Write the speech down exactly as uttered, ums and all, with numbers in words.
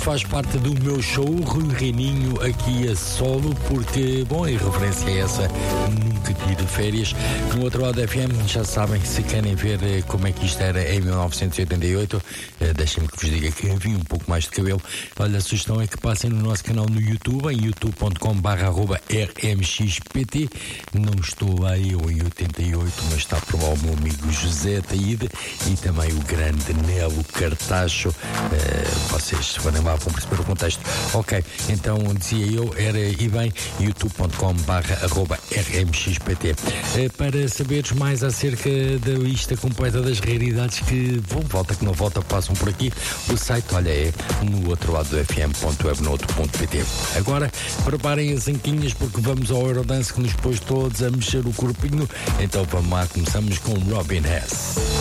faz parte do meu show, Rui Reininho aqui a solo, porque, bom, a referência é essa, nunca tiro férias. No outro lado da F M, já sabem, se querem ver como é que isto era em mil novecentos e oitenta e oito, eh, deixem-me que vos diga que havia um pouco mais de cabelo. Olha, a sugestão é que passem no nosso canal no YouTube, em youtube ponto com barra arroba R M X P T. Não estou lá eu em oitenta e oito, mas está por lá o meu amigo José Taíde e também o grande Nelo Cartacho. Uh, vocês, se forem lá, vão perceber o contexto. Ok, então dizia eu, era e bem, youtube ponto com barra arroba R M X P T. Uh, para saberes mais acerca da lista completa das raridades que vão, volta que não volta, passam por aqui, o site, olha, é no outro lado do F M ponto webnote ponto p t. Agora, preparem as anquinhas porque vamos ao Eurodance que nos pôs todos a mexer o corpinho. Então vamos lá, começamos com Robin Hess.